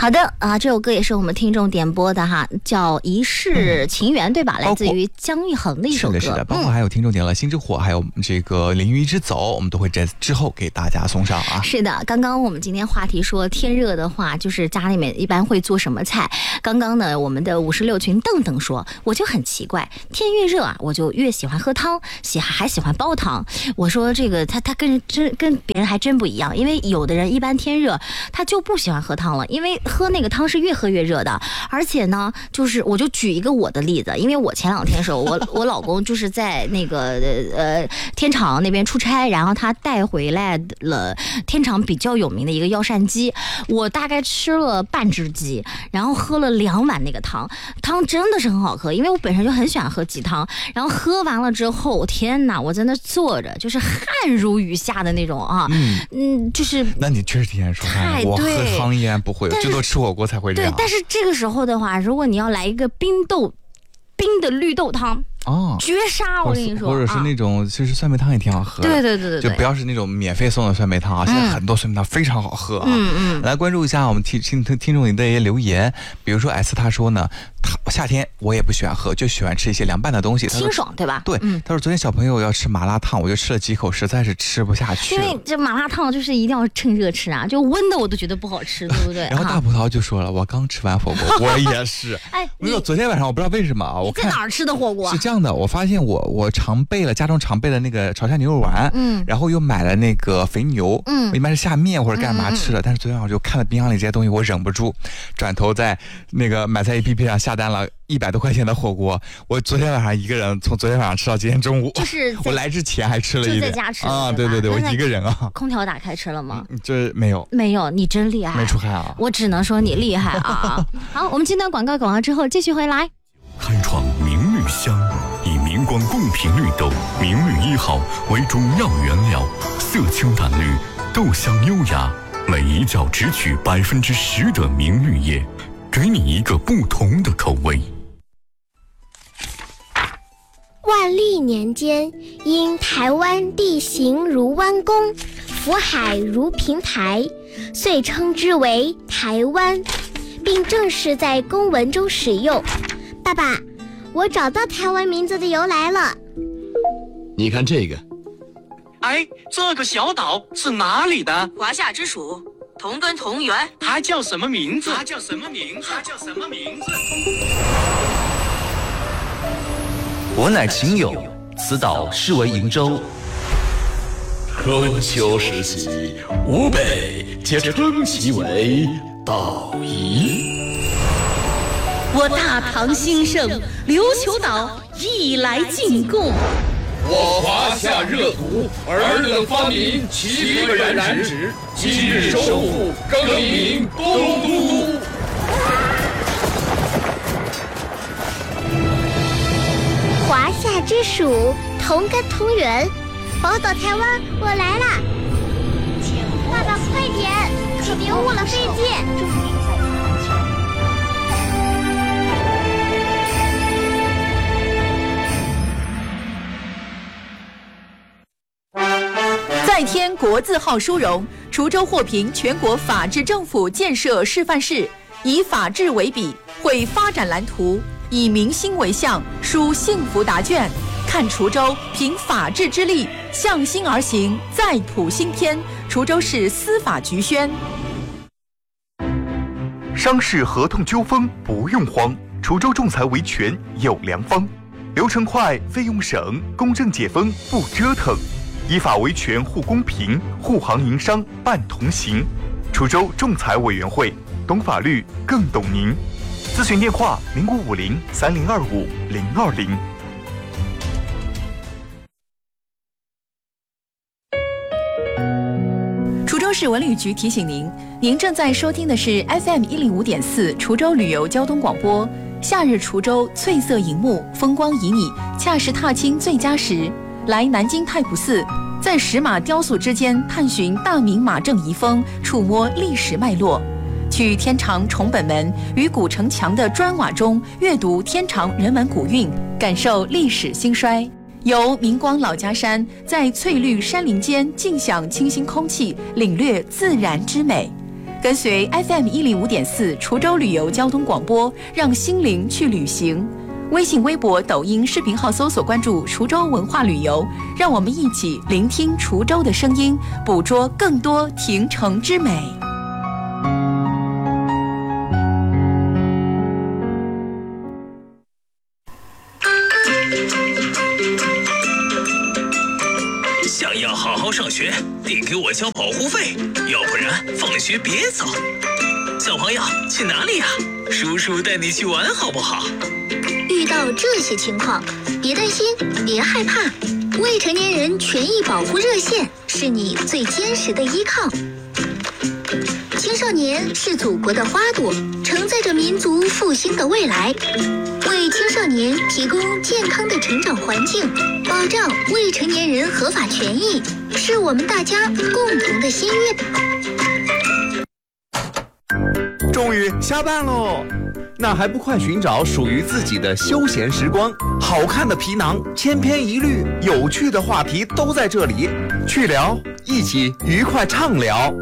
好的啊，这首歌也是我们听众点播的哈，叫《一世情缘》，对吧？来自于姜育恒的一首歌。 是的，包括还有听众点了《心之火》，还有这个《淋雨一直走》，我们都会在之后给大家送上啊。 是的，刚刚我们今天话题说天热的话，就是家里面一般会做什么菜？刚刚呢，我们的56群邓邓说，我就很奇怪，天越热啊，我就越喜欢喝汤，还喜欢煲汤。我说这个他跟别人还真不一样，因为有的人一般天热他就不喜欢喝汤了，因为喝那个汤是越喝越热的。而且呢，就是我就举一个我的例子，因为我前2天的时候，我老公就是在那个天长那边出差，然后他带回来了天长比较有名的一个药膳鸡，我大概吃了半只鸡，然后喝了2碗那个汤真的是很好喝，因为我本身就很喜欢喝鸡汤，然后喝完了之后，天哪，我在那坐着就是汗如雨下的那种啊，就是那你确实挺爱出汗，我喝汤依然不会，最多吃火锅才会这样。 对，但是这个时候的话，如果你要来一个冰的绿豆汤。绝杀！我跟你说， 或者是那种其实酸梅汤也挺好喝的。 对， 就不要是那种免费送的酸梅汤啊，现在很多酸梅汤非常好喝啊。来关注一下我们听众您的一些留言，比如说 S 他说呢，夏天我也不喜欢喝，就喜欢吃一些凉拌的东西， 清爽对吧？ 对，他说昨天小朋友要吃麻辣烫，我就吃了几口，实在是吃不下去。 因为这麻辣烫就是一定要趁热吃啊，就温的我都觉得不好吃，对不对？ 然后大葡萄就说了，我刚吃完火锅，我也是。哎，昨天晚上我不知道为什么啊，我在哪儿吃的火锅？ 是这样的，我发现我家中常备了那个潮汕牛肉丸，然后又买了那个肥牛，我一般是下面或者干嘛吃的，但是昨天晚上我就看了冰箱里这些东西，我忍不住转头在那个买菜 APP 上下单了100多块钱的火锅。我昨天晚上一个人从昨天晚上吃到今天中午， 就是我来之前还吃了一点， 就在家吃啊，对，我一个人啊。 空调打开吃了吗？ 这没有， 你真厉害， 没出汗啊。 我只能说你厉害啊。好，我们进段广告之后继续回来。 开创明绿香，以明光贡品绿豆明绿1号为中药原料，色清淡绿，豆香优雅，每一角只取10%的明绿叶，给你一个不同的口味。 万历年间，因台湾地形如弯弓，福海如平台，遂称之为台湾，并正式在公文中使用。爸爸，我找到台湾名字的由来了。 你看这个， 哎，这个小岛是哪里的？ 华夏之属，同根同源。 它叫什么名字？ 我乃秦友，此岛是为瀛洲。 春秋时期，吴北皆称其为岛夷。 我大唐兴盛，琉球岛亦来进贡。 我华夏热土，尔等发明7个染指，今日收复，更名东都。 华夏之属，同根同源，宝岛台湾，我来啦！爸爸快点，可别误了飞机。 再添国字号殊荣，滁州获评全国法治政府建设示范市，以法治为笔，绘发展蓝图，以民心为象，书幸福答卷。看滁州凭法治之力，向心而行，再谱新篇。滁州市司法局宣。 商事合同纠纷不用慌，滁州仲裁维权有良方，流程快，费用省，公正解纷不折腾。依法维权护公平，护行营商办同行。滁州仲裁委员会，懂法律更懂您。咨询电话05503025-020。 滁州市文旅局提醒您，您正在收听的是 FM105.4滁州旅游交通广播。夏日滁州翠色银幕，风光旖旎，恰是踏青最佳时。来南京太仆寺，在石马雕塑之间探寻大明马正遗风，触摸历史脉络；去天长崇本门，于古城墙的砖瓦中阅读天长人文古韵，感受历史兴衰。游明光老家山，在翠绿山林间静享清新空气，领略自然之美。 跟随 FM105.4 滁州旅游交通广播，让心灵去旅行。微信、微博、抖音视频号搜索关注滁州文化旅游，让我们一起聆听滁州的声音，捕捉更多亭城之美。 想要好好上学，得给我交保护费，要不然放学别走。小朋友去哪里呀？叔叔带你去玩好不好？ 遇到这些情况，别担心，别害怕，未成年人权益保护热线是你最坚实的依靠。青少年是祖国的花朵，承载着民族复兴的未来。为青少年提供健康的成长环境，保障未成年人合法权益，是我们大家共同的心愿。 终于下班喽，那还不快寻找属于自己的休闲时光？好看的皮囊千篇一律，有趣的话题都在这里，去聊，一起愉快畅聊。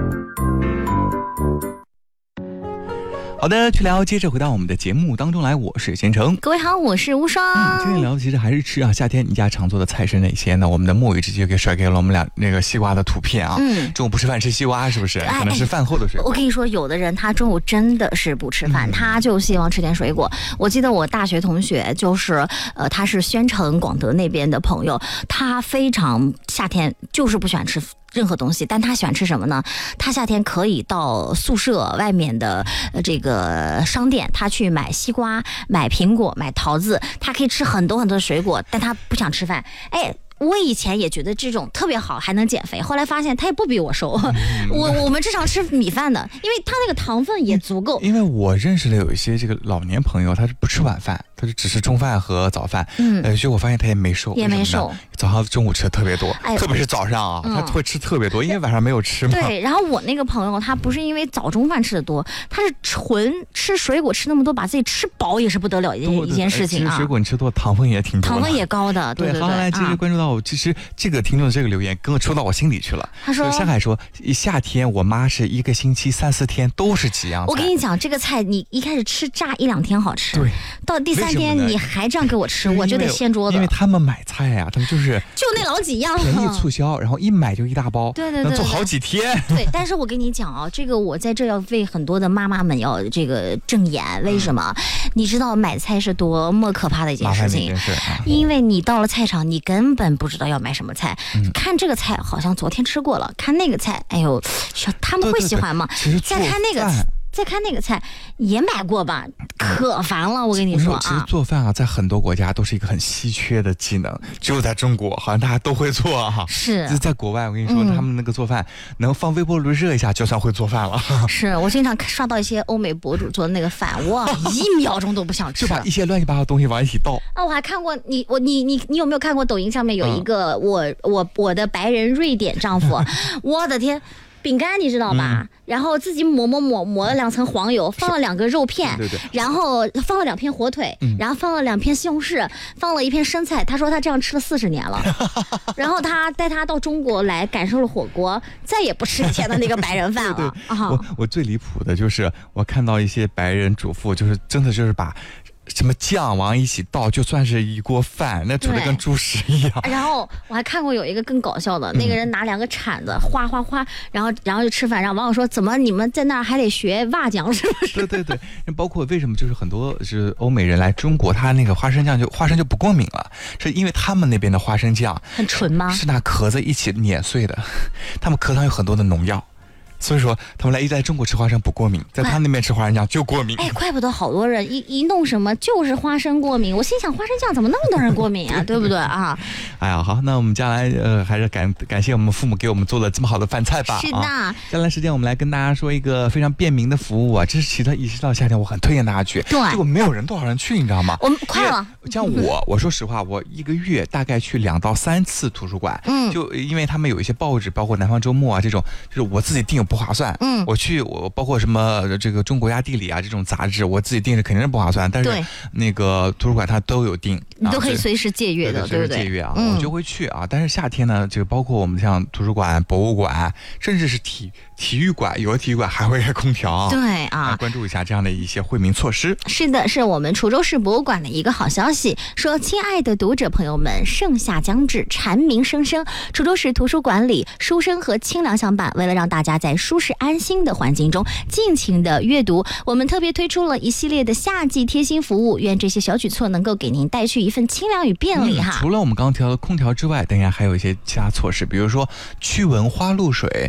好的，去聊，接着回到我们的节目当中来，我是贤成。 各位好，我是无双。 今天聊的其实还是吃啊，夏天你家常做的菜是哪些呢？我们的墨雨直接给甩给了我们俩那个西瓜的图片啊。中午不吃饭吃西瓜是不是？可能是饭后的水果。 我跟你说，有的人他中午真的是不吃饭，他就希望吃点水果。我记得我大学同学就是他是宣城广德那边的朋友，他非常夏天就是不喜欢吃任何东西，但他喜欢吃什么呢？他夏天可以到宿舍外面的这个商店，他去买西瓜、买苹果、买桃子，他可以吃很多很多的水果，但他不想吃饭。哎，我以前也觉得这种特别好，还能减肥，后来发现他也不比我瘦。我们至少吃米饭的，因为他那个糖分也足够。 因为我认识了有一些这个老年朋友，他是不吃晚饭，他就只吃中饭和早饭。所以我发现他也没瘦， 也没瘦。 早上中午吃的特别多，特别是早上啊，他会吃特别多，因为晚上没有吃嘛。 对，然后我那个朋友他不是因为早中饭吃的多，他是纯吃水果吃那么多，把自己吃饱也是不得了一件事情啊。 其实水果你吃多，糖分也挺多， 糖分也高的。对。 好，来继续关注到我，其实这个听众的这个留言跟我戳到我心里去了。 他说：“ 上海说夏天我妈是一个星期3、4天都是几样菜。 我跟你讲，这个菜你一开始吃炸1、2天好吃，对，到第3天你还这样给我吃，我就得掀桌子。 因为他们买菜呀，他们就那老几样， 便宜促销，然后一买就一大包， 对， 能做好几天。 对，但是我跟你讲啊，这个我在这要为很多的妈妈们要这个正言，为什么？你知道买菜是多么可怕的一件事情，因为你到了菜场，你根本不知道要买什么菜。看这个菜好像昨天吃过了，看那个菜，哎呦，他们会喜欢吗？再看那个菜也买过吧，可烦了。我跟你说啊， 其实做饭啊，在很多国家都是一个很稀缺的技能，只有在中国好像大家都会做哈。 是， 在国外我跟你说，他们那个做饭能放微波炉热一下就算会做饭了。 是我经常刷到一些欧美博主做的那个饭，哇，1秒钟都不想吃， 就把一些乱七八糟的东西往一起倒。 啊，我还看过你有没有看过抖音上面有一个我的白人瑞典丈夫，我的天！饼干你知道吧？然后自己抹了2层黄油，放了2个肉片， 对， 然后放了2片火腿，然后放了2片西红柿，放了1片生菜。他说他这样吃了40年了，然后他带他到中国来感受了火锅，再也不吃以前的那个白人饭了。 我最离谱的就是我看到一些白人主妇，就是真的就是把什么酱往一起倒，就算是一锅饭，那煮的跟猪食一样。 然后我还看过有一个更搞笑的，那个人拿2个铲子哗哗哗，然后就吃饭。然后网友说：“怎么你们在那儿还得学辣酱是不是？” 对，包括为什么就是很多是欧美人来中国，他那个花生就不过敏了，是因为他们那边的花生酱很纯吗？ 是拿壳子一起碾碎的，他们壳上有很多的农药。所以说他们在中国吃花生不过敏，在他那边吃花生酱就过敏。 哎，怪不得好多人一弄什么就是花生过敏。我心想花生酱怎么那么多人过敏啊？对不对啊？ 哎呀，好，那我们将来还是感谢我们父母给我们做了这么好的饭菜吧。 是的。 将来时间我们来跟大家说一个非常便民的服务啊，这是一直到夏天我很推荐大家去。 对。 结果没有多少人去，你知道吗？ 我们快了。 像我说实话，我1个月大概去2到3次图书馆。就因为他们有一些报纸，包括南方周末啊这种，就是我自己订不划算。我包括什么这个中国家地理啊这种杂志，我自己订是肯定是不划算，但是那个图书馆它都有订， 你都可以随时借阅的，对不对？ 借阅啊，我就会去啊。但是夏天呢，就包括我们像图书馆、博物馆，甚至是体育馆，有的体育馆还会开空调。 对啊， 关注一下这样的一些惠民措施。 是的，是我们滁州市博物馆的一个好消息，说亲爱的读者朋友们，盛夏将至，蝉鸣声声，滁州市图书馆里书声和清凉相伴，为了让大家在舒适安心的环境中尽情的阅读，我们特别推出了一系列的夏季贴心服务，愿这些小举措能够给您带去一份清凉与便利哈。 除了我们刚刚提到的空调之外，等一下还有一些其他措施，比如说驱蚊花露水，